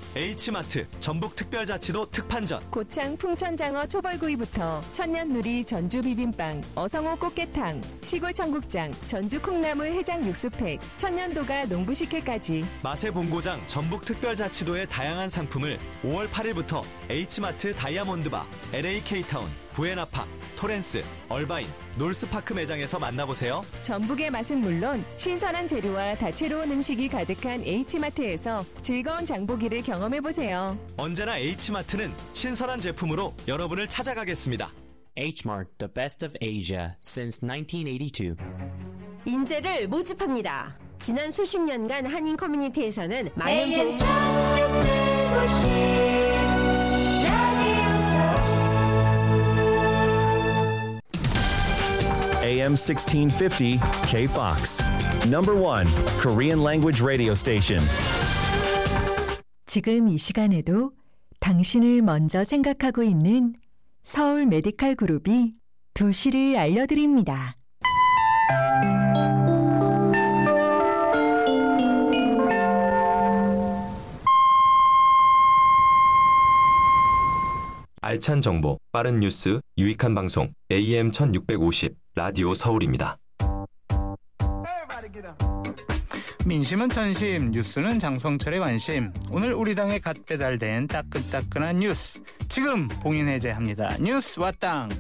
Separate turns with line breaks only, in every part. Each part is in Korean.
H마트 전북특별자치도 특판전.
고창 풍천장어 초벌구이부터 천년누리 전주 비빔빵, 어성호 꽃게탕, 시골 청국장, 전주 콩나물 해장 육수팩, 천년도가 농부식혜까지.
맛의 본고장 전북특별자치도의 다양한 상품을 5월 8일부터 H마트 다이아몬드바, LA K타운, 부에나파, 토렌스, 얼바인, 놀스파크 매장에서 만나보세요.
전북의 맛은 물론 신선한 재료와 다채로운 음식이 가득한 H마트에서 즐거운 장보기를 경험해보세요.
언제나 H마트는 신선한 제품으로 여러분을 찾아가겠습니다.
H-Mart, the best of Asia since 1982.
인재를 모집합니다. 지난 수십 년간 한인 커뮤니티에서는 많은
AM 1650 K-Fox. Number 1 Korean language radio station.
지금 이 시간에도 당신을 먼저 생각하고 있는 서울 메디칼 그룹이 2시를 알려드립니다.
알찬 정보, 빠른 뉴스, 유익한 방송, AM 1650 라디오 서울입니다.
민심은 전심, 뉴스는 장성철의 관심. 오늘 우리 당에 갓 배달된 따끈따끈한 뉴스, 지금 봉인해제합니다. 뉴스 와땅.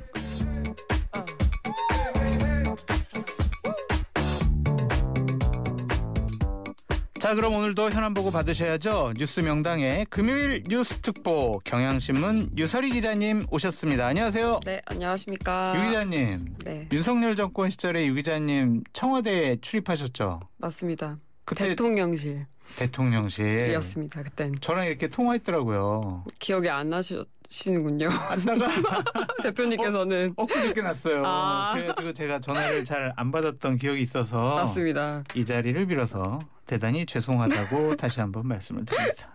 자, 그럼 오늘도 현안 보고 받으셔야죠. 뉴스 명당의 금요일 뉴스 특보, 경향신문 유설희 기자님 오셨습니다. 안녕하세요.
네, 안녕하십니까.
유 기자님.
네.
윤석열 정권 시절에 유 기자님 청와대에 출입하셨죠?
맞습니다.
그때
대통령실.
대통령실이었습니다.
그땐.
저랑 이렇게 통화했더라고요.
기억이 안 나시는군요.
안다가
대표님께서는
엊그저께 났어요. 그래가지고 제가 전화를 잘 안 받았던 기억이 있어서
맞습니다.
이 자리를 빌어서 대단히 죄송하다고 다시 한번 말씀을 드립니다.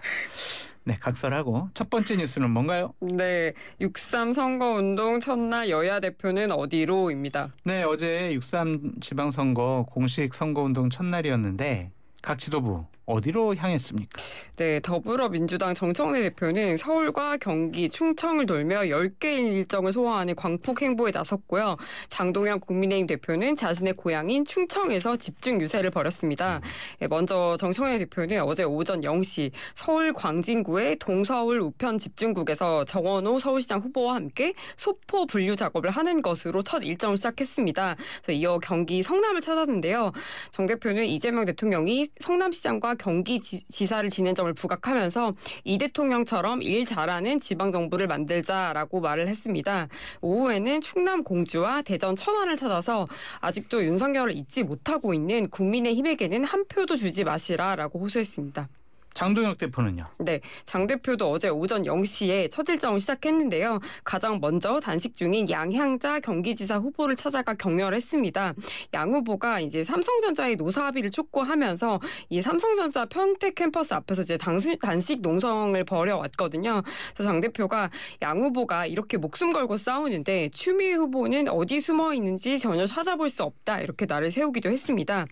네, 각설하고 첫 번째 뉴스는 뭔가요?
네, 6.3 선거운동 첫날 여야 대표는 어디로입니다.
네, 어제 6.3 지방선거 공식 선거운동 첫날이었는데 각 지도부 어디로 향했습니까?
네, 더불어민주당 정청래 대표는 서울과 경기, 충청을 돌며 10개 일정을 소화하는 광폭 행보에 나섰고요. 장동영 국민의힘 대표는 자신의 고향인 충청에서 집중 유세를 벌였습니다. 네, 먼저 정청래 대표는 어제 오전 0시 서울 광진구의 동서울 우편 집중국에서 정원호 서울시장 후보와 함께 소포 분류 작업을 하는 것으로 첫 일정을 시작했습니다. 그래서 이어 경기 성남을 찾았는데요. 정 대표는 이재명 대통령이 성남시장과 경기지사를 지낸 점을 부각하면서 이 대통령처럼 일 잘하는 지방정부를 만들자라고 말을 했습니다. 오후에는 충남 공주와 대전 천안을 찾아서 아직도 윤석열을 잊지 못하고 있는 국민의힘에게는 한 표도 주지 마시라라고 호소했습니다.
장동혁 대표는요?
네, 장 대표도 어제 오전 0시에 첫 일정을 시작했는데요. 가장 먼저 단식 중인 양향자 경기지사 후보를 찾아가 격려를 했습니다. 양 후보가 이제 삼성전자의 노사 합의를 촉구하면서 이 삼성전자 평택 캠퍼스 앞에서 이제 단식 농성을 벌여왔거든요. 그래서 장 대표가 양 후보가 이렇게 목숨 걸고 싸우는데 추미애 후보는 어디 숨어 있는지 전혀 찾아볼 수 없다, 이렇게 날을 세우기도 했습니다.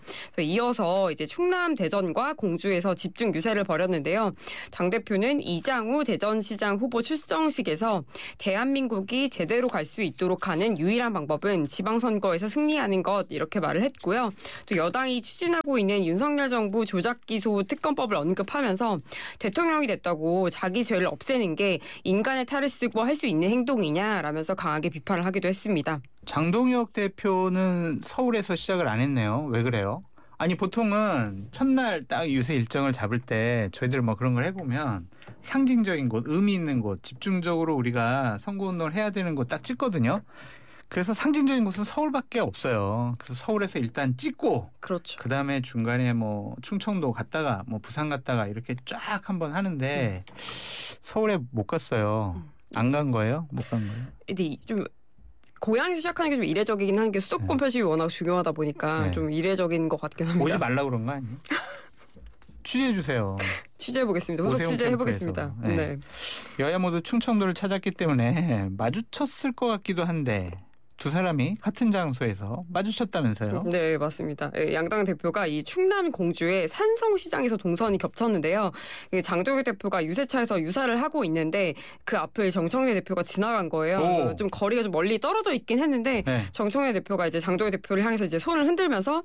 이어서 이제 충남 대전과 공주에서 집중 유세를 벌였는데요. 장 대표는 이장우 대전시장 후보 출정식에서 대한민국이 제대로 갈 수 있도록 하는 유일한 방법은 지방선거에서 승리하는 것, 이렇게 말을 했고요. 또 여당이 추진하고 있는 윤석열 정부 조작기소 특검법을 언급하면서 대통령이 됐다고 자기 죄를 없애는 게 인간의 탈을 쓰고 할 수 있는 행동이냐라면서 강하게 비판을 하기도 했습니다.
장동혁 대표는 서울에서 시작을 안 했네요. 왜 그래요? 아니, 보통은 첫날 딱 유세 일정을 잡을 때 저희들 뭐 그런 걸 해보면 상징적인 곳, 의미 있는 곳, 집중적으로 우리가 선거운동을 해야 되는 곳 딱 찍거든요. 그래서 상징적인 곳은 서울밖에 없어요. 그래서 서울에서 일단 찍고,
그렇죠.
그다음에 중간에 뭐 충청도 갔다가 뭐 부산 갔다가 이렇게 쫙 한번 하는데 서울에 못 갔어요. 안 간 거예요? 못 간 거예요?
근데 좀 고향에서 시작하는 게 좀 이례적이긴 한 게 수도권 표심이 워낙 중요하다 보니까 좀 이례적인 것 같긴 합니다.
오지 말라 그런 거 아니에요? 취재해 주세요.
취재해 보겠습니다. 후속 취재해 보겠습니다.
네.
네.
여야 모두 충청도를 찾았기 때문에 마주쳤을 것 같기도 한데 두 사람이 같은 장소에서 마주쳤다면서요?
네, 맞습니다. 양당 대표가 이 충남 공주의 산성시장에서 동선이 겹쳤는데요. 장동혁 대표가 유세차에서 유사를 하고 있는데 그 앞을 정청래 대표가 지나간 거예요. 좀 거리가 좀 멀리 떨어져 있긴 했는데 네. 정청래 대표가 이제 장동혁 대표를 향해서 이제 손을 흔들면서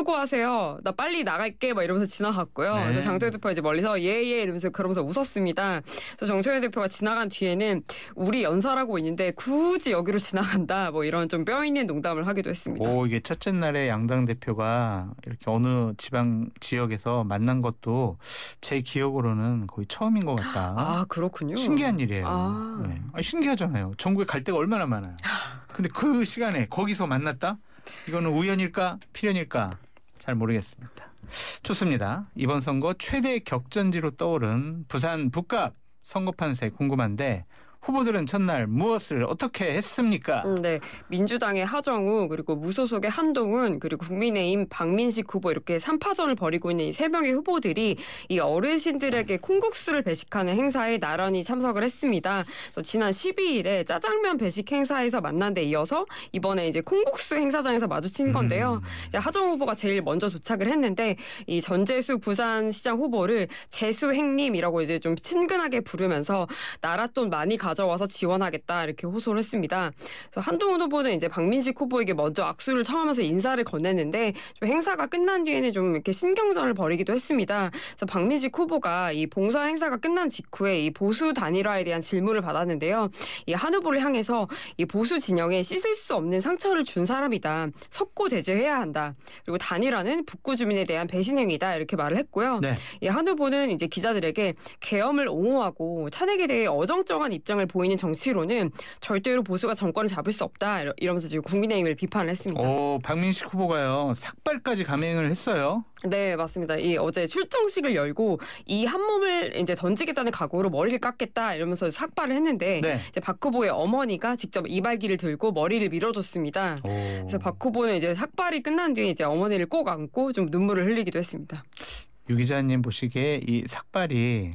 수고하세요. 나 빨리 나갈게 막 이러면서 지나갔고요. 네. 그래서 장동혁 대표가 이제 멀리서 예예 이러면서 그러면서 웃었습니다. 그래서 정청래 대표가 지나간 뒤에는 우리 연설하고 있는데 굳이 여기로 지나간다 뭐 이런 좀 뼈 있는 농담을 하기도 했습니다.
이게 첫째 날에 양당 대표가 이렇게 어느 지방 지역에서 만난 것도 제 기억으로는 거의 처음인 것 같다.
아 그렇군요.
신기한 일이에요. 네. 신기하잖아요. 전국에 갈 데가 얼마나 많아요. 근데 그 시간에 거기서 만났다? 이거는 우연일까 필연일까 잘 모르겠습니다. 좋습니다. 이번 선거 최대 격전지로 떠오른 부산 북갑 선거판세 궁금한데 후보들은 첫날 무엇을 어떻게 했습니까?
네, 민주당의 하정우 그리고 무소속의 한동훈 그리고 국민의힘 박민식 후보 이렇게 3파전을 벌이고 있는 이 세 명의 후보들이 이 어르신들에게 콩국수를 배식하는 행사에 나란히 참석을 했습니다. 지난 12일에 짜장면 배식 행사에서 만난 데 이어서 이번에 이제 콩국수 행사장에서 마주친 건데요. 하정우 후보가 제일 먼저 도착을 했는데 이 전재수 부산시장 후보를 재수행님이라고 이제 좀 친근하게 부르면서 나랏돈 많이 가져와서 지원하겠다 이렇게 호소를 했습니다. 그래서 한동훈 후보는 이제 박민식 후보에게 먼저 악수를 청하면서 인사를 건넸는데 좀 행사가 끝난 뒤에는 좀 이렇게 신경전을 벌이기도 했습니다. 그래서 박민식 후보가 이 봉사 행사가 끝난 직후에 이 보수 단일화에 대한 질문을 받았는데요. 이 한 후보를 향해서 이 보수 진영에 씻을 수 없는 상처를 준 사람이다. 석고 대죄해야 한다. 그리고 단일화는 북구 주민에 대한 배신 행위다 이렇게 말을 했고요. 네. 이 한 후보는 이제 기자들에게 계엄을 옹호하고 탄핵에 대해 어정쩡한 입장을 보이는 정치로는 절대로 보수가 정권을 잡을 수 없다 이러면서 지금 국민의힘을 비판을 했습니다.
박민식 후보가요 삭발까지 감행을 했어요.
네, 맞습니다. 이 어제 출정식을 열고 이 한 몸을 이제 던지겠다는 각오로 머리를 깎겠다 이러면서 삭발을 했는데 네. 이제 박 후보의 어머니가 직접 이발기를 들고 머리를 밀어줬습니다. 그래서 박 후보는 이제 삭발이 끝난 뒤에 이제 어머니를 꼭 안고 좀 눈물을 흘리기도 했습니다.
유 기자님 보시기에 이 삭발이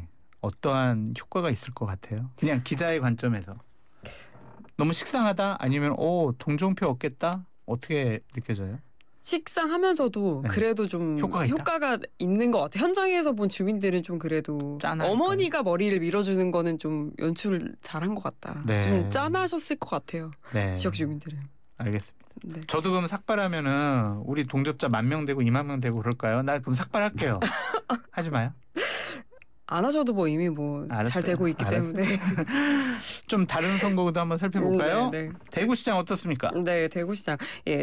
어떠한 효과가 있을 것 같아요? 그냥 기자의 관점에서 너무 식상하다 아니면 동정표 얻겠다 어떻게 느껴져요?
식상하면서도 네. 그래도 좀 효과가 있는 것 같아요. 현장에서 본 주민들은 좀 그래도 어머니가 머리를 밀어주는 거는 좀 연출을 잘한 것 같다. 네. 좀 짠하셨을 것 같아요. 네. 지역 주민들은.
알겠습니다. 네. 저도 그럼 삭발하면은 우리 동접자 10,000명 되고 20,000명 되고 그럴까요? 나 그럼 삭발할게요. 하지 마요.
안 하셔도 뭐 이미 뭐 잘 되고 있기 때문에
좀 다른 선거도 한번 살펴볼까요? 네. 대구시장 어떻습니까?
네, 대구시장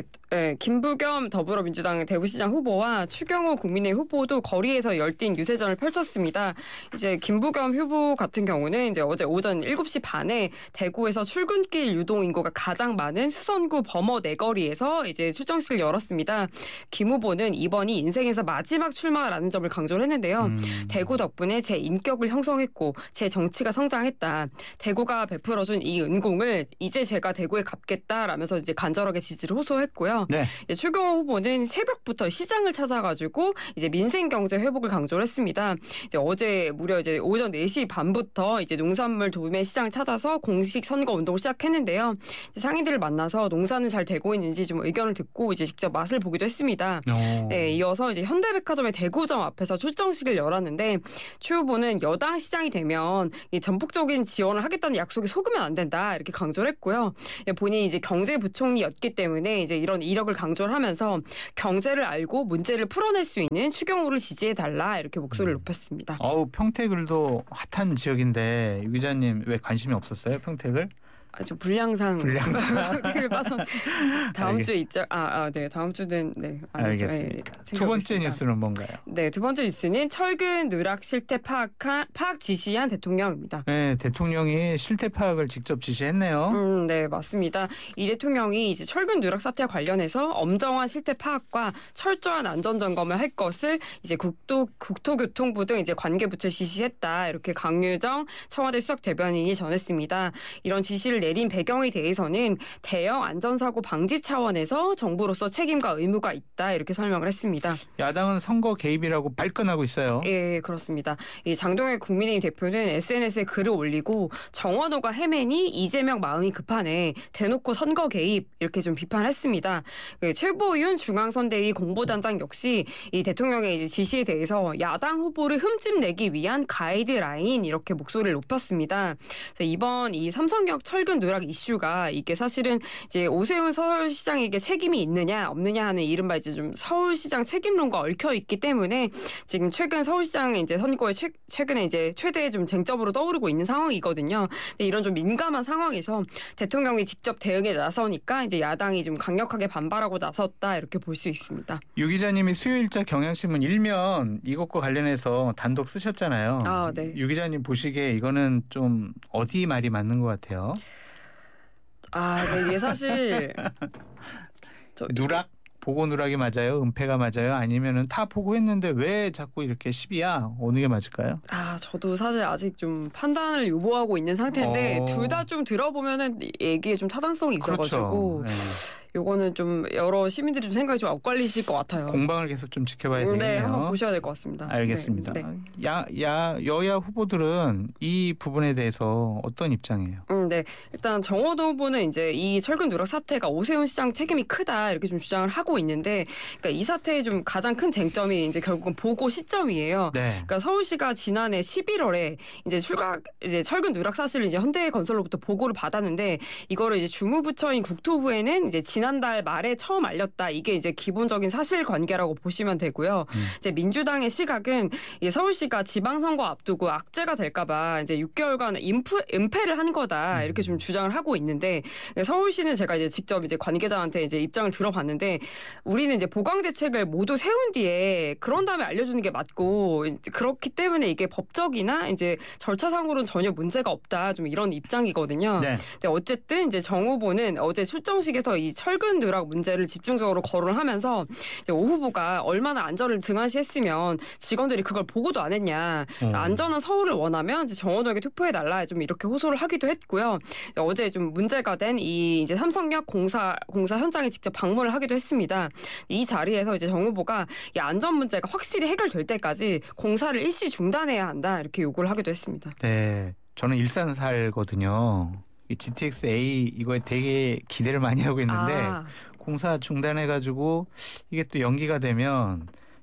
김부겸 더불어민주당 대구시장 후보와 추경호 국민의힘 후보도 거리에서 열띤 유세전을 펼쳤습니다. 이제 김부겸 후보 같은 경우는 이제 어제 오전 7시 반에 대구에서 출근길 유동 인구가 가장 많은 수선구 범어 내거리에서 이제 출정식을 열었습니다. 김 후보는 이번이 인생에서 마지막 출마라는 점을 강조를 했는데요. 대구 덕분에 제 인격을 형성했고 제 정치가 성장했다. 대구가 베풀어준 이 은공을 이제 제가 대구에 갚겠다라면서 이제 간절하게 지지를 호소했고요. 네. 추경호 후보는 새벽부터 시장을 찾아가지고 이제 민생 경제 회복을 강조를 했습니다. 이제 어제 무려 이제 오전 4시 반부터 이제 농산물 도매 시장을 찾아서 공식 선거 운동을 시작했는데요. 상인들을 만나서 농사는 잘 되고 있는지 좀 의견을 듣고 이제 직접 맛을 보기도 했습니다. 네, 이어서 이제 현대백화점의 대구점 앞에서 출정식을 열었는데 추 후보는 여당 시장이 되면 이 전폭적인 지원을 하겠다는 약속에 속으면 안 된다 이렇게 강조를 했고요. 본인이 이제 경제부총리였기 때문에 이제 이런 이력을 강조를 하면서 경제를 알고 문제를 풀어낼 수 있는 추경호를 지지해 달라 이렇게 목소리를 높였습니다.
평택을도 핫한 지역인데 유 기자님 왜 관심이 없었어요? 평택을?
아주 불량상 다음 주에 있죠. 네, 다음 주는 네.
알겠습니다. 네, 두 번째 뉴스는 뭔가요?
네, 두 번째 뉴스는 철근 누락 실태 파악 지시한 대통령입니다.
네, 대통령이 실태 파악을 직접 지시했네요.
네, 맞습니다. 이 대통령이 이제 철근 누락 사태와 관련해서 엄정한 실태 파악과 철저한 안전 점검을 할 것을 이제 국토교통부 등 이제 관계부처 지시했다. 이렇게 강유정 청와대 수석 대변인이 전했습니다. 이런 지시를 조치를 내린 배경에 대해서는 대형 안전사고 방지 차원에서 정부로서 책임과 의무가 있다 이렇게 설명을 했습니다.
야당은 선거 개입이라고 발끈하고 있어요.
예, 그렇습니다. 이 장동혁 국민의힘 대표는 SNS에 글을 올리고 정원호가 헤매니 이재명 마음이 급하네. 대놓고 선거 개입 이렇게 좀 비판했습니다. 최고위원 중앙선대위 공보단장 역시 이 대통령의 이제 지시에 대해서 야당 후보를 흠집내기 위한 가이드라인 이렇게 목소리를 높였습니다. 이번 이 삼성역 철근 누락 이슈가 이게 사실은 이제 오세훈 서울시장에게 책임이 있느냐 없느냐 하는 이른바 이제 좀 서울시장 책임론과 얽혀 있기 때문에 지금 최근 서울시장 이제 선거에 최근에 이제 최대 좀 쟁점으로 떠오르고 있는 상황이거든요. 근데 이런 좀 민감한 상황에서 대통령이 직접 대응에 나서니까 이제 야당이 좀 강력하게 반발하고 나섰다 이렇게 볼 수 있습니다.
유 기자님이 수요일자 경향신문 일면 이것과 관련해서 단독 쓰셨잖아요.
아, 네.
유 기자님 보시기에 이거는 좀 어디 말이 맞는 것 같아요?
아, 네, 이게 사실
누락? 보고 누락이 맞아요? 은폐가 맞아요? 아니면은 다 보고했는데 왜 자꾸 이렇게 시비야? 어느 게 맞을까요?
아, 저도 사실 아직 좀 판단을 유보하고 있는 상태인데 둘 다 좀 들어보면은 얘기에 좀 타당성이 있어가지고.
그렇죠. 네.
요거는 좀 여러 시민들이 좀 생각이 좀 엇갈리실 것 같아요.
공방을 계속 좀 지켜봐야 되겠네요.
네, 한번 보셔야 될 것 같습니다.
알겠습니다.
네.
여야 후보들은 이 부분에 대해서 어떤 입장이에요?
네, 일단 정호도 후보는 이제 이 철근 누락 사태가 오세훈 시장 책임이 크다 이렇게 좀 주장을 하고 있는데, 그러니까 이 사태의 좀 가장 큰 쟁점이 이제 결국은 보고 시점이에요.
네.
그러니까 서울시가 지난해 11월에 이제 철근 누락 사실을 이제 현대건설로부터 보고를 받았는데 이거를 이제 주무부처인 국토부에는 이제 지난달 말에 처음 알렸다. 이게 이제 기본적인 사실관계라고 보시면 되고요. 이제 민주당의 시각은 이제 서울시가 지방선거 앞두고 악재가 될까봐 이제 6개월간 은폐를 한 거다 이렇게 좀 주장을 하고 있는데, 서울시는 제가 이제 직접 이제 관계자한테 이제 입장을 들어봤는데 우리는 이제 보강 대책을 모두 세운 뒤에 그런 다음에 알려주는 게 맞고 그렇기 때문에 이게 법적이나 이제 절차상으로는 전혀 문제가 없다. 좀 이런 입장이거든요.
네.
근데 어쨌든 이제 정 후보는 어제 출정식에서 이 철근 누락 문제를 집중적으로 거론을 하면서 오 후보가 얼마나 안전을 등한시했으면 직원들이 그걸 보고도 안 했냐. 안전한 서울을 원하면 이제 정원호에게 투표해달라. 좀 이렇게 호소를 하기도 했고요. 어제 좀 문제가 된 이 이제 삼성역 공사 현장에 직접 방문을 하기도 했습니다. 이 자리에서 이제 정 후보가 이 안전 문제가 확실히 해결될 때까지 공사를 일시 중단해야 한다. 이렇게 요구를 하기도 했습니다.
네, 저는 일산 살거든요. 이 GTX-A 이거에 되게 기대를 많이 하고 있는데 공사 중단해가지고 이게 또 연기가 되면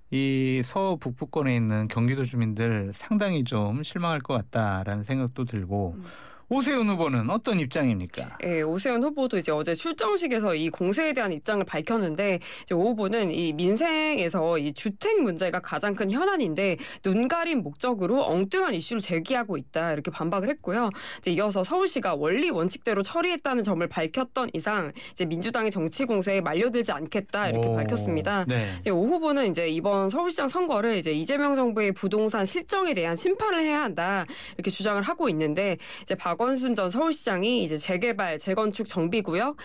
이 서북부권에 있는 경기도 주민들 상당히 좀 실망할 것 같다라는 생각도 들고. 오세훈 후보는 어떤 입장입니까?
네, 오세훈 후보도 이제 어제 출정식에서 이 공세에 대한 입장을 밝혔는데, 이제 오 후보는 이 민생에서 이 주택 문제가 가장 큰 현안인데 눈 가린 목적으로 엉뚱한 이슈를 제기하고 있다 이렇게 반박을 했고요. 이제 이어서 서울시가 원리 원칙대로 처리했다는 점을 밝혔던 이상 이제 민주당의 정치 공세에 만료되지 않겠다 이렇게 밝혔습니다.
네.
이제 오 후보는 이제 이번 서울시장 선거를 이제 이재명 정부의 부동산 실정에 대한 심판을 해야 한다 이렇게 주장을 하고 있는데, 이제 박원순 전 서울시장이 이제 재개발, 재건축 정비구역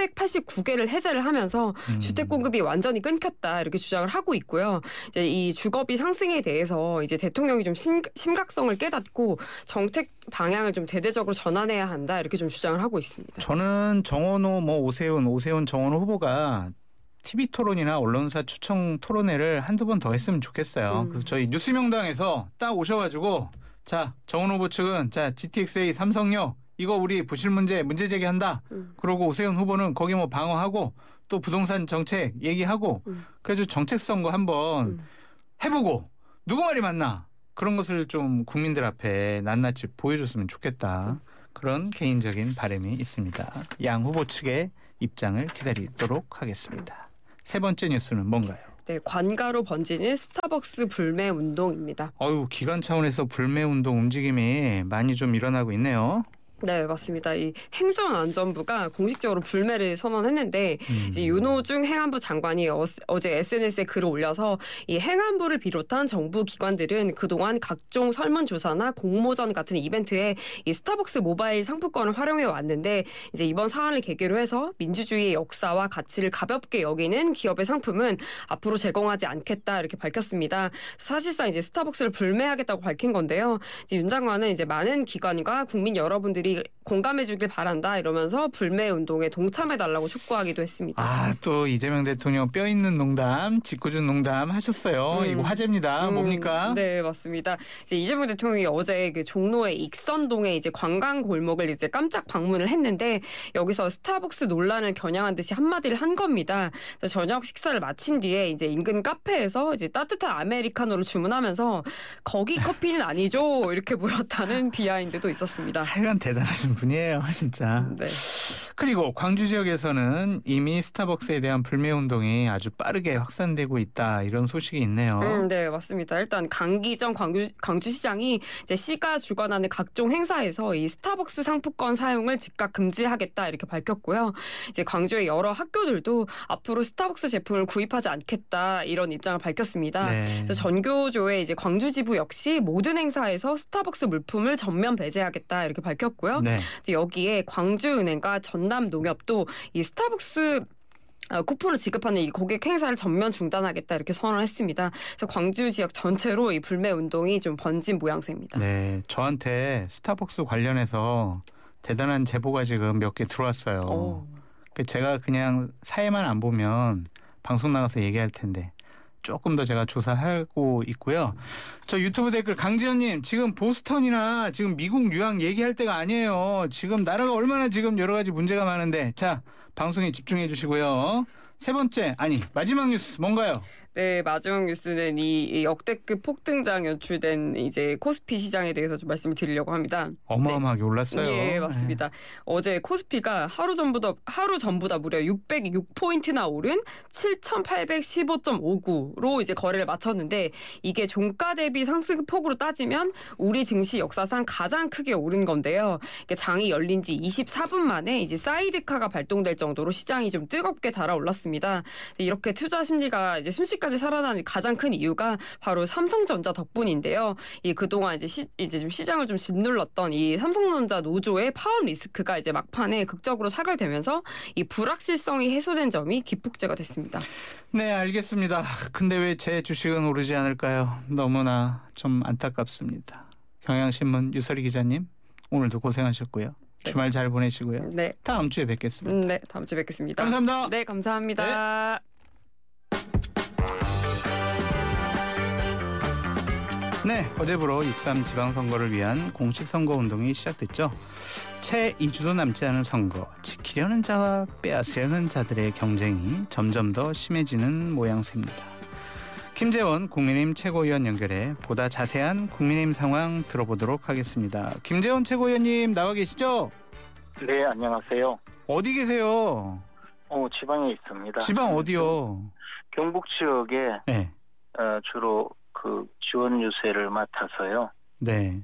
389개를 해제를 하면서 주택 공급이 완전히 끊겼다 이렇게 주장을 하고 있고요. 이제 이 주거비 상승에 대해서 이제 대통령이 좀 심각성을 깨닫고 정책 방향을 좀 대대적으로 전환해야 한다 이렇게 좀 주장을 하고 있습니다.
저는 정원호, 오세훈, 정원호 후보가 TV 토론이나 언론사 초청 토론회를 한두 번 더 했으면 좋겠어요. 그래서 저희 뉴스명당에서 딱 오셔가지고 자, 정원 후보 측은 자 GTX-A 삼성역 이거 우리 부실 문제 제기한다. 그러고 오세훈 후보는 거기 뭐 방어하고 또 부동산 정책 얘기하고 그래서 정책 선거 한번 해보고 누구 말이 맞나 그런 것을 좀 국민들 앞에 낱낱이 보여줬으면 좋겠다. 그런 개인적인 바람이 있습니다. 양 후보 측의 입장을 기다리도록 하겠습니다. 세 번째 뉴스는 뭔가요?
네, 관가로 번지는 스타벅스 불매 운동입니다.
기관 차원에서 불매 운동 움직임이 많이 좀 일어나고 있네요.
네, 맞습니다. 이 행정안전부가 공식적으로 불매를 선언했는데 이제 윤호중 행안부 장관이 어제 SNS에 글을 올려서 이 행안부를 비롯한 정부 기관들은 그동안 각종 설문조사나 공모전 같은 이벤트에 이 스타벅스 모바일 상품권을 활용해 왔는데, 이제 이번 사안을 계기로 해서 민주주의의 역사와 가치를 가볍게 여기는 기업의 상품은 앞으로 제공하지 않겠다 이렇게 밝혔습니다. 사실상 이제 스타벅스를 불매하겠다고 밝힌 건데요. 이제 윤 장관은 이제 많은 기관과 국민 여러분들이 우리 공감해주길 바란다 이러면서 불매 운동에 동참해달라고 촉구하기도 했습니다.
또 이재명 대통령 뼈 있는 농담, 짓궂은 농담 하셨어요. 이거 화제입니다. 뭡니까?
네, 맞습니다. 이제 이재명 대통령이 어제 그 종로의 익선동에 이제 관광 골목을 이제 깜짝 방문을 했는데 여기서 스타벅스 논란을 겨냥한 듯이 한마디를 한 겁니다. 저녁 식사를 마친 뒤에 이제 인근 카페에서 이제 따뜻한 아메리카노를 주문하면서 거기 커피는 아니죠? 이렇게 물었다는 비하인드도 있었습니다.
하여간 대단하신 분이에요, 진짜.
네.
그리고 광주 지역에서는 이미 스타벅스에 대한 불매 운동이 아주 빠르게 확산되고 있다 이런 소식이 있네요.
네, 맞습니다. 일단 강기정 광주시장이 이제 시가 주관하는 각종 행사에서 이 스타벅스 상품권 사용을 즉각 금지하겠다 이렇게 밝혔고요. 이제 광주의 여러 학교들도 앞으로 스타벅스 제품을 구입하지 않겠다 이런 입장을 밝혔습니다.
네.
전교조의 이제 광주 지부 역시 모든 행사에서 스타벅스 물품을 전면 배제하겠다 이렇게 밝혔고요.
네.
여기에 광주은행과 전남농협도 이 스타벅스 쿠폰을 지급하는 이 고객 행사를 전면 중단하겠다 이렇게 선언을 했습니다. 그래서 광주 지역 전체로 이 불매 운동이 좀 번진 모양새입니다.
네, 저한테 스타벅스 관련해서 대단한 제보가 지금 몇 개 들어왔어요. 제가 그냥 사회만 안 보면 방송 나가서 얘기할 텐데 조금 더 제가 조사하고 있고요. 저 유튜브 댓글 강지현님 지금 보스턴이나 지금 미국 뉴욕 얘기할 때가 아니에요. 지금 나라가 얼마나 지금 여러 가지 문제가 많은데 자 방송에 집중해 주시고요. 세 번째 마지막 뉴스 뭔가요?
네, 마지막 뉴스는 이 역대급 폭등장 연출된 이제 코스피 시장에 대해서 좀 말씀을 드리려고 합니다.
어마어마하게 올랐어요.
네, 맞습니다. 어제 코스피가 하루 전보다 무려 606포인트나 오른 7,815.59로 이제 거래를 마쳤는데 이게 종가 대비 상승폭으로 따지면 우리 증시 역사상 가장 크게 오른 건데요. 이게 장이 열린 지 24분 만에 이제 사이드카가 발동될 정도로 시장이 좀 뜨겁게 달아올랐습니다. 이렇게 투자 심리가 이제 순식간에 살아나는 가장 큰 이유가 바로 삼성전자 덕분인데요. 이 그동안 이제 좀 시장을 좀 짓눌렀던 이 삼성전자 노조의 파업 리스크가 이제 막판에 극적으로 사결되면서 이 불확실성이 해소된 점이 기폭제가 됐습니다.
네, 알겠습니다. 근데 왜 제 주식은 오르지 않을까요? 너무나 좀 안타깝습니다. 경향신문 유설희 기자님 오늘도 고생하셨고요. 주말 잘 보내시고요.
네.
다음 주에 뵙겠습니다.
네, 다음 주에 뵙겠습니다.
감사합니다.
네, 감사합니다.
네, 어제부로 6.3 지방선거를 위한 공식 선거운동이 시작됐죠. 채 2주도 남지 않은 선거, 지키려는 자와 빼앗으려는 자들의 경쟁이 점점 더 심해지는 모양새입니다. 김재원 국민의힘 최고위원 연결해 보다 자세한 국민의힘 상황 들어보도록 하겠습니다. 김재원 최고위원님 나와 계시죠?
네, 안녕하세요.
어디 계세요?
지방에 있습니다.
지방 어디요?
경북 지역에
네.
주로 그 지원 유세를 맡아서요.
네.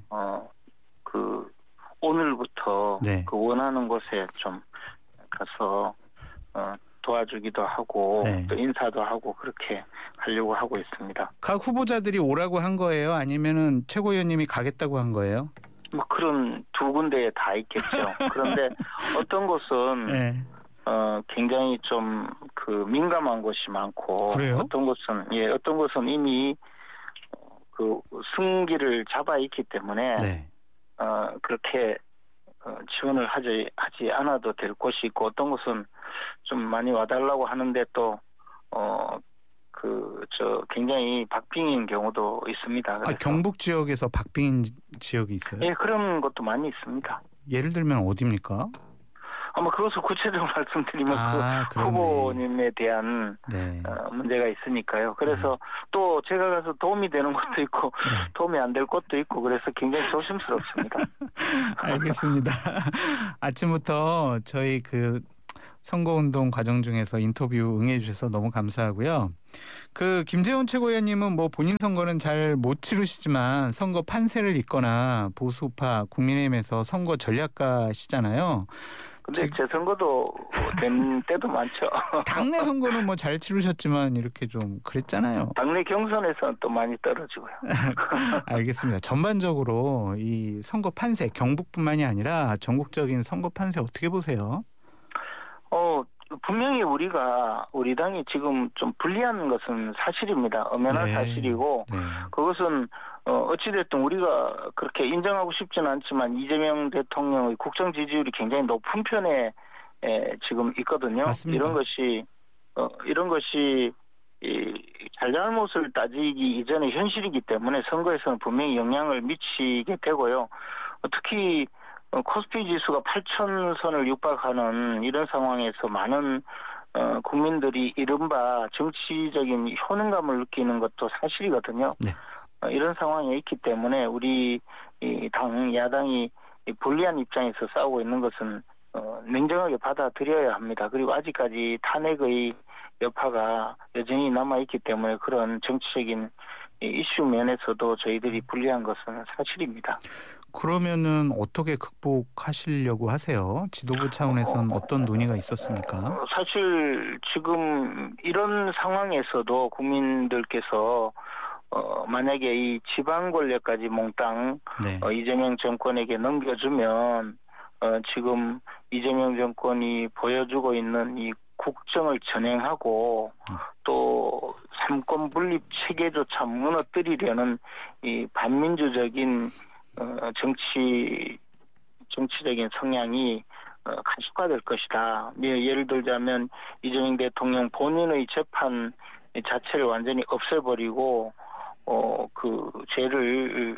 오늘부터
네.
그 원하는 곳에 좀 가서 도와주기도 하고
네.
또 인사도 하고 그렇게 하려고 하고 있습니다.
각 후보자들이 오라고 한 거예요? 아니면은 최고위원님이 가겠다고 한 거예요?
뭐 그런 두 군데에 다 있겠죠. 그런데 어떤 곳은
네.
굉장히 좀 그 민감한 곳이 많고
그래요?
어떤 곳은 이미 그 승기를 잡아 있기 때문에
네.
그렇게 지원을 하지 않아도 될 곳이 있고 어떤 곳은 좀 많이 와달라고 하는데 또 굉장히 박빙인 경우도 있습니다.
경북 지역에서 박빙인 지역이 있어요?
예, 그런 것도 많이 있습니다.
예를 들면 어디입니까?
아마 그것을 구체적으로 말씀드리면 그 후보님에 대한
네.
문제가 있으니까요. 그래서 또 제가 가서 도움이 되는 것도 있고 도움이 안 될 것도 있고 그래서 굉장히 조심스럽습니다.
알겠습니다. 아침부터 저희 그 선거운동 과정 중에서 인터뷰 응해 주셔서 너무 감사하고요. 그 김재원 최고위원님은 뭐 본인 선거는 잘 못 치르시지만 선거 판세를 잇거나 보수파 국민의힘에서 선거 전략가시잖아요.
근데 제 선거도 된 때도 많죠.
당내 선거는 뭐 잘 치르셨지만 이렇게 좀 그랬잖아요.
당내 경선에서는 또 많이 떨어지고요.
알겠습니다. 전반적으로 이 선거 판세 경북뿐만이 아니라 전국적인 선거 판세 어떻게 보세요?
분명히 우리 당이 지금 좀 불리한 것은 사실입니다. 엄연한
네.
사실이고
네.
그것은 어찌됐든 우리가 그렇게 인정하고 싶지는 않지만 이재명 대통령의 국정 지지율이 굉장히 높은 편에 지금 있거든요.
맞습니다.
이런 것이 이 잘잘못을 따지기 이전의 현실이기 때문에 선거에서는 분명히 영향을 미치게 되고요. 특히 코스피 지수가 8,000선을 육박하는 이런 상황에서 많은 국민들이 이른바 정치적인 효능감을 느끼는 것도 사실이거든요.
네.
이런 상황에 있기 때문에 우리 야당이 불리한 입장에서 싸우고 있는 것은 냉정하게 받아들여야 합니다. 그리고 아직까지 탄핵의 여파가 여전히 남아있기 때문에 그런 정치적인 이슈 면에서도 저희들이 불리한 것은 사실입니다.
그러면은 어떻게 극복하시려고 하세요? 지도부 차원에서는 어떤 논의가 있었습니까?
사실 지금 이런 상황에서도 국민들께서 만약에 이 지방 권력까지 몽땅
네.
이재명 정권에게 넘겨주면 지금 이재명 정권이 보여주고 있는 이 국정을 전행하고 또 삼권 분립 체계조차 무너뜨리려는 이 반민주적인 정치적인 성향이 가속화될 것이다. 예를 들자면 이재명 대통령 본인의 재판 자체를 완전히 없애버리고 그 죄를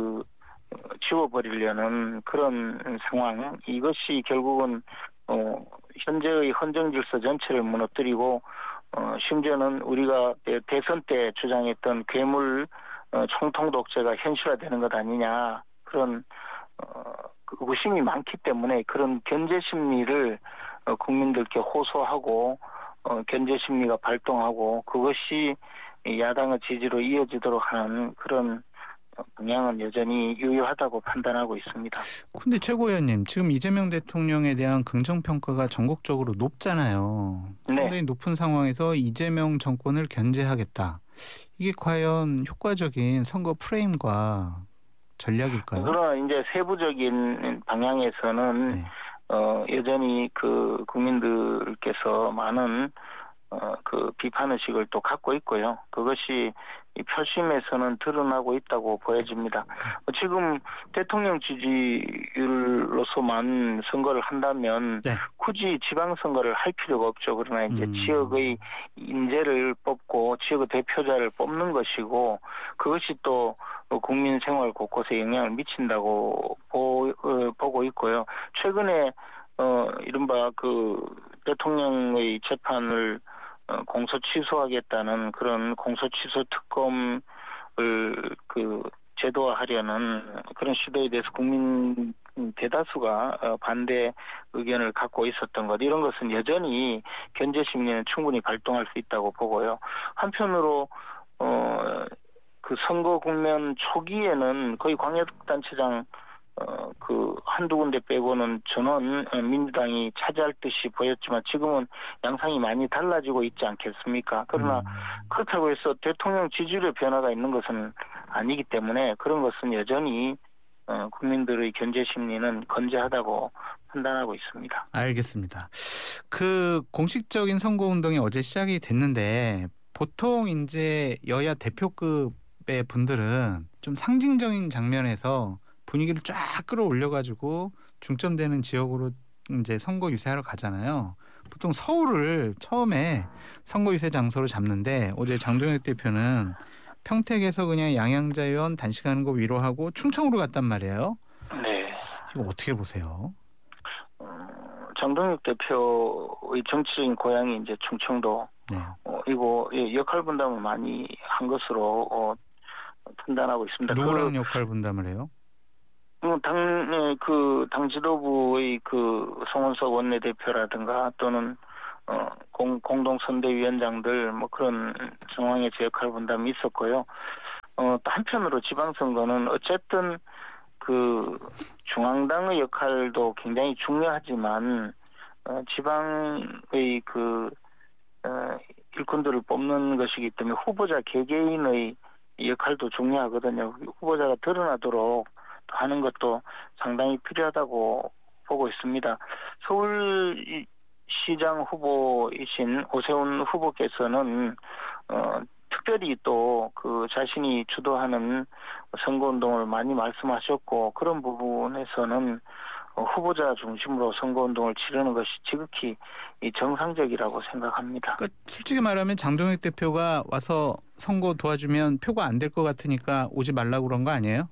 지워버리려는 그런 상황. 이것이 결국은 현재의 헌정 질서 전체를 무너뜨리고 심지어는 우리가 대선 때 주장했던 괴물 총통 독재가 현실화되는 것 아니냐 그런 의구심이 많기 때문에 그런 견제 심리를 국민들께 호소하고 견제 심리가 발동하고 그것이 야당의 지지로 이어지도록 하는 그런 방향은 여전히 유효하다고 판단하고 있습니다.
근데 최고위원님, 지금 이재명 대통령에 대한 긍정평가가 전국적으로 높잖아요.
네.
상당히 높은 상황에서 이재명 정권을 견제하겠다. 이게 과연 효과적인 선거 프레임과 전략일까요?
그러나 이제 세부적인 방향에서는
네.
여전히 그 국민들께서 많은 그 비판의식을 또 갖고 있고요. 그것이 이 표심에서는 드러나고 있다고 보여집니다. 지금 대통령 지지율로서만 선거를 한다면
네.
굳이 지방선거를 할 필요가 없죠. 그러나 이제 지역의 인재를 뽑고 지역의 대표자를 뽑는 것이고 그것이 또 국민 생활 곳곳에 영향을 미친다고 보고 있고요. 최근에 이른바 그 대통령의 재판을 공소 취소하겠다는 그런 공소 취소 특검을 제도화하려는 그런 시도에 대해서 국민 대다수가 반대 의견을 갖고 있었던 것 이런 것은 여전히 견제 심리는 충분히 발동할 수 있다고 보고요. 한편으로 그 선거 국면 초기에는 거의 광역단체장 그 한두 군데 빼고는 전원 민주당이 차지할 듯이 보였지만 지금은 양상이 많이 달라지고 있지 않겠습니까? 그러나 그렇다고 해서 대통령 지지율의 변화가 있는 것은 아니기 때문에 그런 것은 여전히 국민들의 견제 심리는 건재하다고 판단하고 있습니다.
알겠습니다. 그 공식적인 선거 운동이 어제 시작이 됐는데 보통 이제 여야 대표급의 분들은 좀 상징적인 장면에서 분위기를 쫙 끌어올려가지고 중점되는 지역으로 이제 선거 유세하러 가잖아요. 보통 서울을 처음에 선거 유세 장소로 잡는데 어제 장동혁 대표는 평택에서 그냥 양양자 의원 단식하는 거 위로하고 충청으로 갔단 말이에요.
네.
이거 어떻게 보세요?
장동혁 대표의 정치적인 고향이 이제 충청도.
네.
이거 역할 분담을 많이 한 것으로 판단하고 있습니다.
누구랑 역할 분담을 해요?
당 지도부의 그 송원석 원내대표라든가 또는 공동선대위원장들 뭐 그런 상황에 제 역할 분담이 있었고요. 또 한편으로 지방선거는 어쨌든 그 중앙당의 역할도 굉장히 중요하지만 지방의 그 일꾼들을 뽑는 것이기 때문에 후보자 개개인의 역할도 중요하거든요. 후보자가 드러나도록 하는 것도 상당히 필요하다고 보고 있습니다. 시장 후보이신 오세훈 후보께서는 특별히 또 그 자신이 주도하는 선거운동을 많이 말씀하셨고 그런 부분에서는 후보자 중심으로 선거운동을 치르는 것이 지극히 정상적이라고 생각합니다.
그러니까 솔직히 말하면 장동혁 대표가 와서 선거 도와주면 표가 안 될 것 같으니까 오지 말라고 그런 거 아니에요?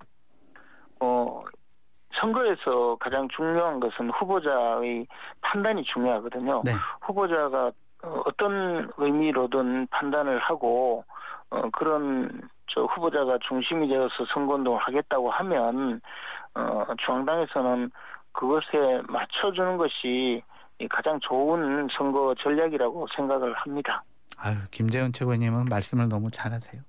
선거에서 가장 중요한 것은 후보자의 판단이 중요하거든요.
네.
후보자가 어떤 의미로든 판단을 하고 그런 후보자가 중심이 되어서 선거운동을 하겠다고 하면 중앙당에서는 그것에 맞춰주는 것이 가장 좋은 선거 전략이라고 생각을 합니다.
아유, 김재원 최고님은 말씀을 너무 잘하세요.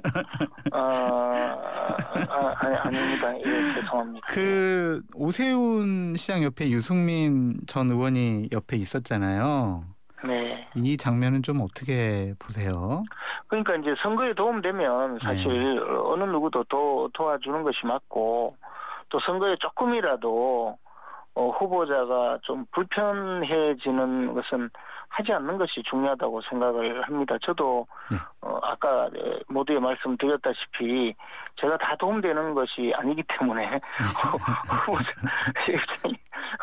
아닙니다. 예, 죄송합니다.
그 오세훈 시장 옆에 유승민 전 의원이 옆에 있었잖아요.
네.
이 장면은 좀 어떻게 보세요?
그러니까 이제 선거에 도움되면 사실 어느 누구도 도와주는 것이 맞고 또 선거에 조금이라도 후보자가 좀 불편해지는 것은 하지 않는 것이 중요하다고 생각을 합니다. 저도 아까 모두에 말씀드렸다시피 제가 다 도움되는 것이 아니기 때문에 후보자 입장이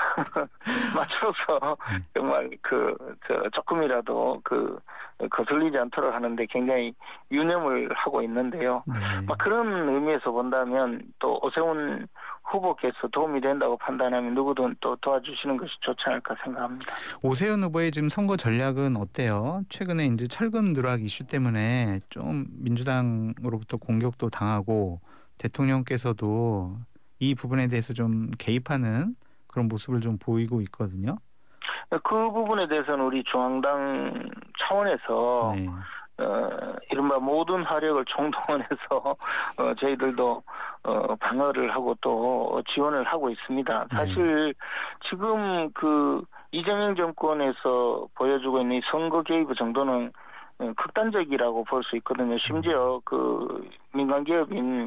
맞춰서 정말 조금이라도 거슬리지 않도록 하는데 굉장히 유념을 하고 있는데요. 막 그런 의미에서 본다면 또 오세훈 후보께서 도움이 된다고 판단하면 누구든 또 도와주시는 것이 좋지 않을까 생각합니다.
오세훈 후보의 지금 선거 전략은 어때요? 최근에 이제 철근 누락 이슈 때문에 좀 민주당으로부터 공격도 당하고 대통령께서도 이 부분에 대해서 좀 개입하는 그런 모습을 좀 보이고 있거든요.
그 부분에 대해서는 우리 중앙당 차원에서 이른바 모든 화력을 총동원해서 저희들도 방어를 하고 또 지원을 하고 있습니다. 사실 지금 이재명 정권에서 보여주고 있는 이 선거 개입 정도는 극단적이라고 볼 수 있거든요. 심지어 민간 기업인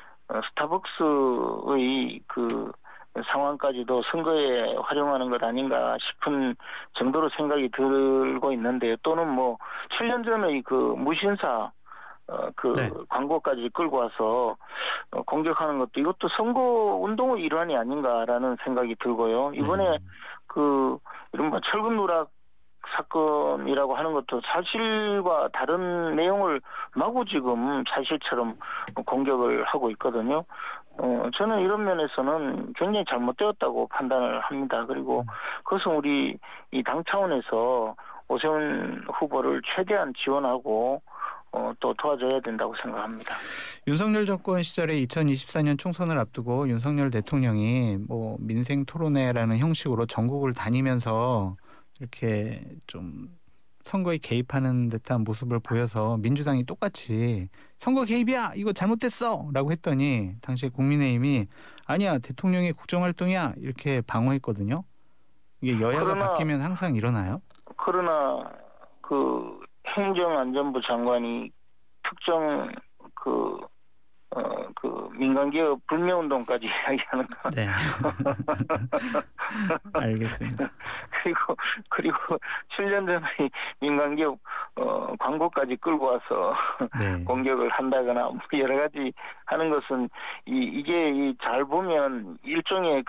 스타벅스의 상황까지도 선거에 활용하는 것 아닌가 싶은 정도로 생각이 들고 있는데요. 또는 7년 전의 무신사 광고까지 끌고 와서 공격하는 것도 이것도 선거 운동의 일환이 아닌가라는 생각이 들고요. 이번에 이른바 철근 누락 사건이라고 하는 것도 사실과 다른 내용을 마구 지금 사실처럼 공격을 하고 있거든요. 저는 이런 면에서는 굉장히 잘못되었다고 판단을 합니다. 그리고 그것은 우리 이 당 차원에서 오세훈 후보를 최대한 지원하고 또 도와줘야 된다고 생각합니다.
윤석열 정권 시절에 2024년 총선을 앞두고 윤석열 대통령이 민생 토론회라는 형식으로 전국을 다니면서 이렇게 좀 선거에 개입하는 듯한 모습을 보여서 민주당이 똑같이 선거 개입이야 이거 잘못됐어 라고 했더니 당시 국민의힘이 아니야 대통령의 국정활동이야 이렇게 방어했거든요. 이게 여야가 바뀌면 항상 일어나요?
그러나 행정안전부 장관이 특정 민간기업 불매운동까지 이야기하는 거.
네. 알겠습니다.
그리고 7년 전에 민간기업 광고까지 끌고 와서 공격을 한다거나 여러 가지 하는 것은 이게 잘 보면 일종의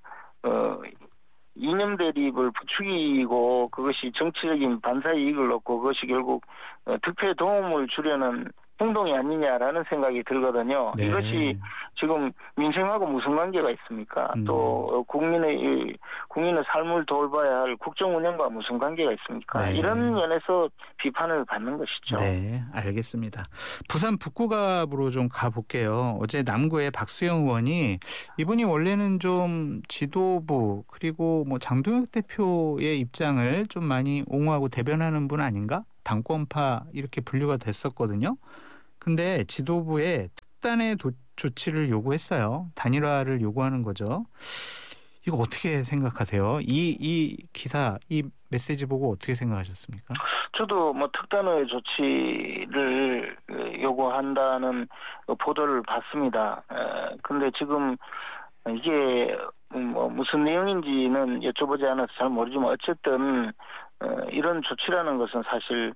이념 대립을 부추기고 그것이 정치적인 반사 이익을 얻고 그것이 결국 득표에 도움을 주려는 행동이 아니냐라는 생각이 들거든요.
네.
이것이 지금 민생하고 무슨 관계가 있습니까? 또 국민의 삶을 돌봐야 할 국정 운영과 무슨 관계가 있습니까?
네.
이런 면에서 비판을 받는 것이죠.
네, 알겠습니다. 부산 북구갑으로 좀 가볼게요. 어제 남구의 박수영 의원이 이분이 원래는 좀 지도부 그리고 장동혁 대표의 입장을 좀 많이 옹호하고 대변하는 분 아닌가? 당권파 이렇게 분류가 됐었거든요. 근데 지도부에 특단의 조치를 요구했어요. 단일화를 요구하는 거죠. 이거 어떻게 생각하세요? 이 기사, 이 메시지 보고 어떻게 생각하셨습니까?
저도 특단의 조치를 요구한다는 보도를 봤습니다. 근데 지금 이게 뭐 무슨 내용인지는 여쭤보지 않아서 잘 모르지만 어쨌든 이런 조치라는 것은 사실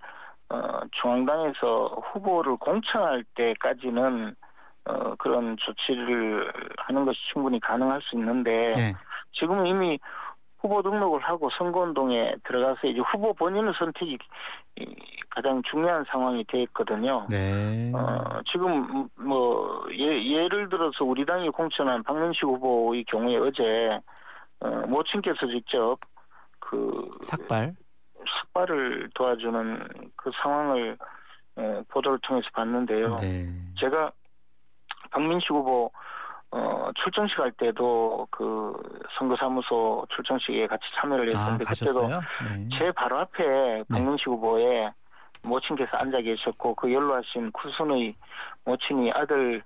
중앙당에서 후보를 공천할 때까지는 그런 조치를 하는 것이 충분히 가능할 수 있는데
네.
지금은 이미 후보 등록을 하고 선거운동에 들어가서 이제 후보 본인의 선택이 가장 중요한 상황이 돼 있거든요.
네.
지금 뭐 예를 들어서 우리 당이 공천한 박민식 후보의 경우에 어제 모친께서 직접 그 삭발을 도와주는 그 상황을 보도를 통해서 봤는데요.
네.
제가 박민식 후보 출정식 할 때도 그 선거사무소 출정식에 같이 참여를 했는데 그때도
네.
제 바로 앞에 박민식 후보의 모친께서 앉아 계셨고 그 연로하신 쿠순의 모친이 아들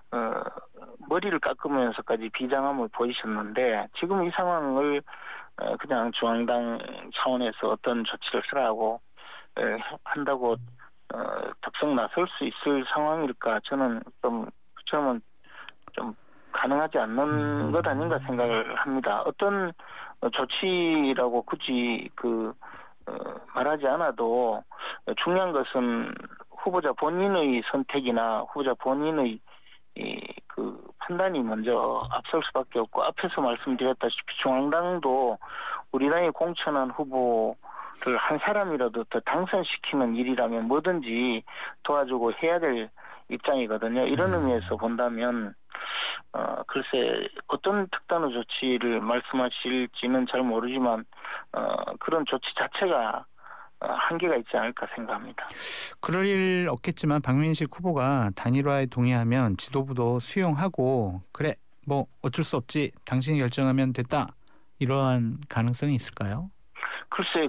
머리를 깎으면서까지 비장함을 보이셨는데 지금 이 상황을 그냥 중앙당 차원에서 어떤 조치를 쓰라고 한다고 덥석 나설 수 있을 상황일까 저는 좀 가능하지 않는 것 아닌가 생각을 합니다. 어떤 조치라고 굳이 말하지 않아도 중요한 것은 후보자 본인의 선택이나 후보자 본인의 그 판단이 먼저 앞설 수밖에 없고 앞에서 말씀드렸다시피 중앙당도 우리 당이 공천한 후보를 한 사람이라도 더 당선시키는 일이라면 뭐든지 도와주고 해야 될 입장이거든요. 이런 의미에서 본다면 글쎄 어떤 특단의 조치를 말씀하실지는 잘 모르지만 그런 조치 자체가 한계가 있지 않을까 생각합니다.
그럴 일 없겠지만 박민식 후보가 단일화에 동의하면 지도부도 수용하고 그래 뭐 어쩔 수 없지 당신이 결정하면 됐다 이러한 가능성이 있을까요?
글쎄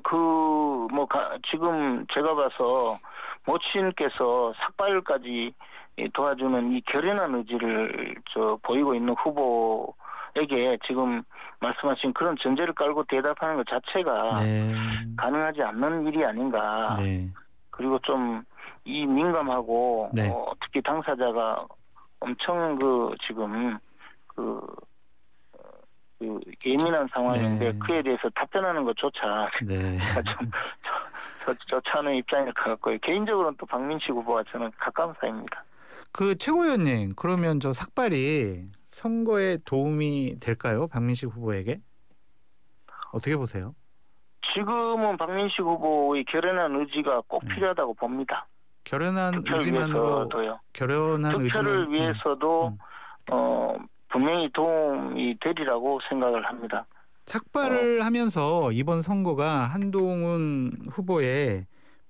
지금 제가 봐서 모친께서 삭발까지 도와주는 이 결연한 의지를 보이고 있는 후보에게 지금 말씀하신 그런 전제를 깔고 대답하는 것 자체가 가능하지 않는 일이 아닌가.
네.
그리고 좀 이 민감하고 특히 당사자가 엄청 지금 예민한 상황인데 그에 대해서 답변하는 것조차 좋지 않은 입장일 것 같고요. 개인적으로는 또 박민식 후보와 저는 가까운 사이입니다.
최고위원님 그러면 저 삭발이 선거에 도움이 될까요? 박민식 후보에게? 어떻게 보세요?
지금은 박민식 후보의 결연한 의지가 꼭 필요하다고 봅니다.
결연한 의지만으로
득표를 위해서도 분명히 도움이 되리라고 생각을 합니다.
삭발을 하면서 이번 선거가 한동훈 후보의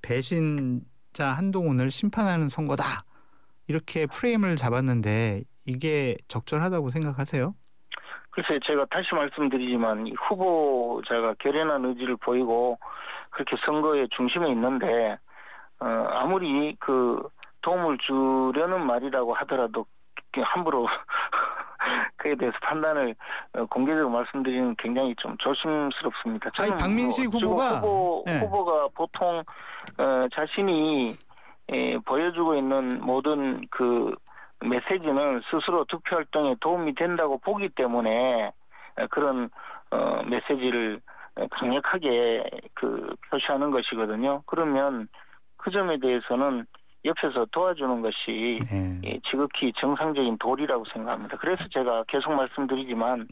배신자 한동훈을 심판하는 선거다. 이렇게 프레임을 잡았는데 이게 적절하다고 생각하세요?
글쎄 제가 다시 말씀드리지만 이 후보자가 결연한 의지를 보이고 그렇게 선거의 중심에 있는데 아무리 도움을 주려는 말이라고 하더라도 함부로 그에 대해서 판단을 공개적으로 말씀드리는 굉장히 좀 조심스럽습니다. 저는
박민식
후보가 보통 자신이 보여주고 있는 모든 메시지는 스스로 투표활동에 도움이 된다고 보기 때문에 그런 메시지를 강력하게 표시하는 것이거든요. 그러면 그 점에 대해서는 옆에서 도와주는 것이 지극히 정상적인 도리라고 생각합니다. 그래서 제가 계속 말씀드리지만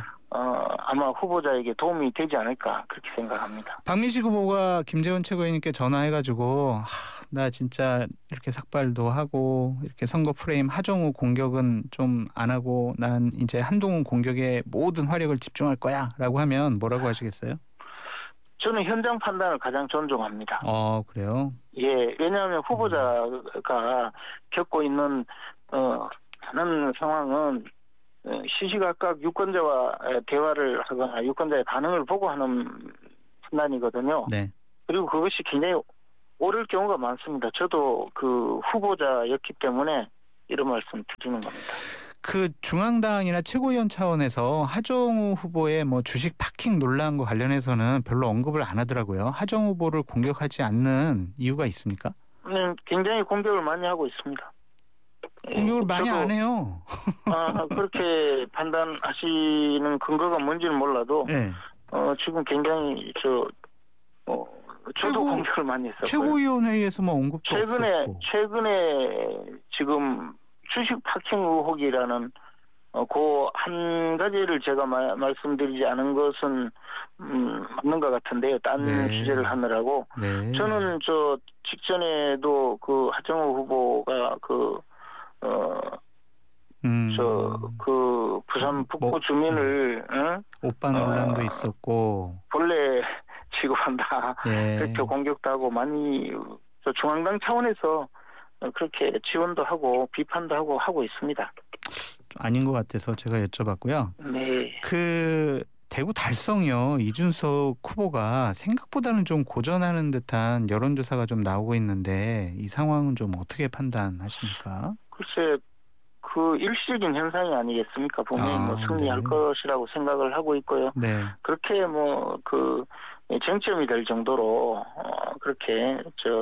아마 후보자에게 도움이 되지 않을까 그렇게 생각합니다.
박민식 후보가 김재원 최고위원님께 전화해가지고 나 진짜 이렇게 삭발도 하고 이렇게 선거 프레임 하정우 공격은 좀 안 하고 난 이제 한동훈 공격에 모든 화력을 집중할 거야 라고 하면 뭐라고 하시겠어요?
저는 현장 판단을 가장 존중합니다.
그래요?
예, 왜냐하면 후보자가 겪고 있는 많은 상황은 시시각각 유권자와 대화를 하거나 유권자의 반응을 보고 하는 판단이거든요.
네.
그리고 그것이 굉장히 옳을 경우가 많습니다. 저도 후보자였기 때문에 이런 말씀 드리는 겁니다.
중앙당이나 최고위원 차원에서 하정우 후보의 주식 파킹 논란과 관련해서는 별로 언급을 안 하더라고요. 하정우 후보를 공격하지 않는 이유가 있습니까?
굉장히 공격을 많이 하고 있습니다.
공격을 많이 안 해요.
그렇게 판단하시는 근거가 뭔지는 몰라도
네.
지금 굉장히 저도 공격을 많이 했었고요.
최고위원회에서 뭐 언급도 없었고.
최근에 지금 주식 파킹 의혹이라는 그 한 가지를 제가 말씀드리지 않은 것은 맞는 것 같은데요. 딴 취재를 하느라고.
네.
저는 저 직전에도 그 하정우 후보가 부산 북구 주민을
오빠 논란도 있었고
본래 취급한다 그렇게 공격도 하고 많이 중앙당 차원에서 그렇게 지원도 하고 비판도 하고 있습니다.
아닌 것 같아서 제가 여쭤봤고요.
네.
그 대구 달성이요. 이준석 후보가 생각보다는 좀 고전하는 듯한 여론조사가 좀 나오고 있는데 이 상황은 좀 어떻게 판단하십니까?
글쎄 그 일시적인 현상이 아니겠습니까? 분명히 승리할 것이라고 생각을 하고 있고요.
네.
그렇게 쟁점이 될 정도로 그렇게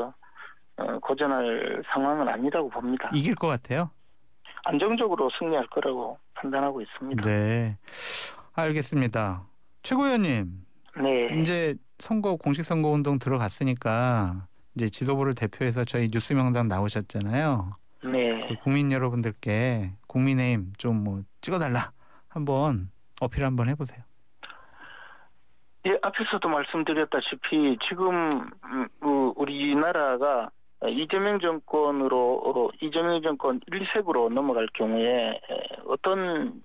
고전할 상황은 아니라고 봅니다.
이길 것 같아요?
안정적으로 승리할 거라고 판단하고 있습니다.
네, 알겠습니다. 최고위원님,
네.
이제 공식 선거 운동 들어갔으니까 이제 지도부를 대표해서 저희 뉴스 명단 나오셨잖아요.
네.
그 국민 여러분들께 국민의힘 좀 찍어달라 한번 어필 한번 해보세요.
예, 앞에서도 말씀드렸다시피 지금 우리나라가 이재명 정권 1색으로 넘어갈 경우에 어떤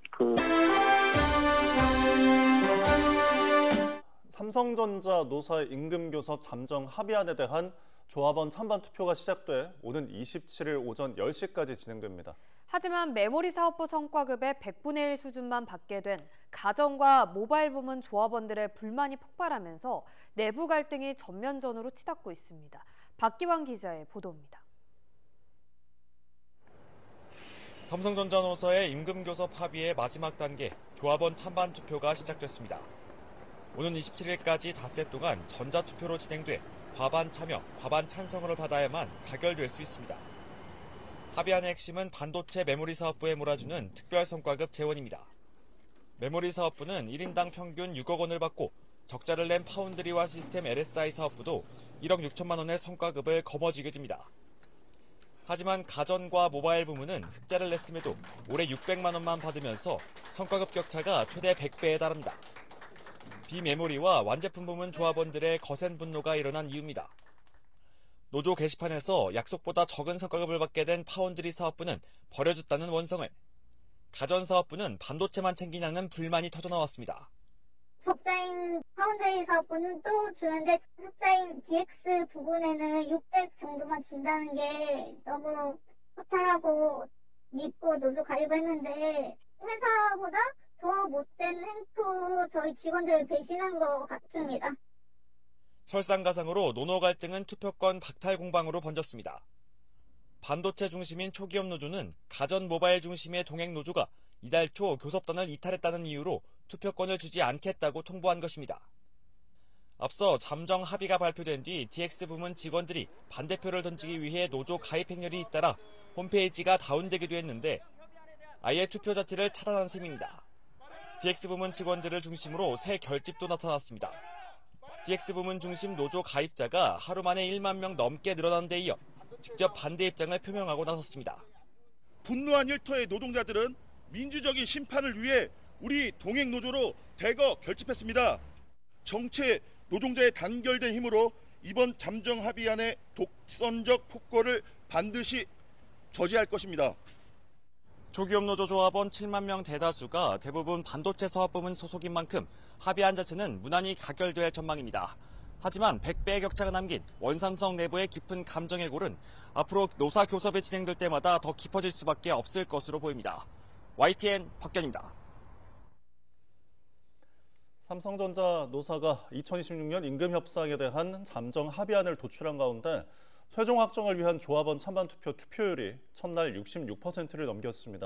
삼성전자 노사 임금 교섭 잠정 합의안에 대한 조합원 찬반 투표가 시작돼 오는 27일 오전 10시까지 진행됩니다.
하지만 메모리 사업부 성과급의 100분의 1 수준만 받게 된 가전과 모바일 부문 조합원들의 불만이 폭발하면서 내부 갈등이 전면전으로 치닫고 있습니다. 박기환 기자의 보도입니다.
삼성전자 노사의 임금 교섭 합의의 마지막 단계 조합원 찬반 투표가 시작됐습니다. 오는 27일까지 닷새 동안 전자투표로 진행돼 과반 참여, 과반 찬성을 받아야만 가결될 수 있습니다. 합의안의 핵심은 반도체 메모리 사업부에 몰아주는 특별 성과급 재원입니다. 메모리 사업부는 1인당 평균 6억 원을 받고 적자를 낸 파운드리와 시스템 LSI 사업부도 1억 6천만 원의 성과급을 거머쥐게 됩니다. 하지만 가전과 모바일 부문은 흑자를 냈음에도 올해 600만 원만 받으면서 성과급 격차가 최대 100배에 달합니다. 비메모리와 완제품 부문 조합원들의 거센 분노가 일어난 이유입니다. 노조 게시판에서 약속보다 적은 성과급을 받게 된 파운드리 사업부는 버려줬다는 원성을, 가전 사업부는 반도체만 챙기냐는 불만이 터져나왔습니다.
적자인 파운드리 사업부는 또 주는데 흑자인 DX 부분에는 600 정도만 준다는 게 너무 허탈하고 믿고 노조 가입했는데 회사보다 더 못된 행포 저희 직원들을 배신한 것 같습니다.
설상가상으로 노노 갈등은 투표권 박탈 공방으로 번졌습니다. 반도체 중심인 초기업 노조는 가전 모바일 중심의 동행 노조가 이달 초 교섭단을 이탈했다는 이유로 투표권을 주지 않겠다고 통보한 것입니다. 앞서 잠정 합의가 발표된 뒤 DX 부문 직원들이 반대표를 던지기 위해 노조 가입 행렬이 잇따라 홈페이지가 다운되기도 했는데 아예 투표 자체를 차단한 셈입니다. DX 부문 직원들을 중심으로 새 결집도 나타났습니다. DX 부문 중심 노조 가입자가 하루 만에 1만 명 넘게 늘어난 데 이어 직접 반대 입장을 표명하고 나섰습니다.
분노한 일터의 노동자들은 민주적인 심판을 위해 우리 동행 노조로 대거 결집했습니다. 정체 노동자의 단결된 힘으로 이번 잠정 합의안의 독선적 폭거를 반드시 저지할 것입니다.
초기업 노조 조합원 7만 명 대다수가 대부분 반도체 사업 부문 소속인 만큼 합의안 자체는 무난히 가결될 전망입니다. 하지만 100배의 격차가 남긴 원삼성 내부의 깊은 감정의 골은 앞으로 노사 교섭이 진행될 때마다 더 깊어질 수밖에 없을 것으로 보입니다. YTN 박견입니다.
삼성전자 노사가 2026년 임금 협상에 대한 잠정 합의안을 도출한 가운데 최종 확정을 위한 조합원 찬반 투표 투표율이 첫날 66%를 넘겼습니다.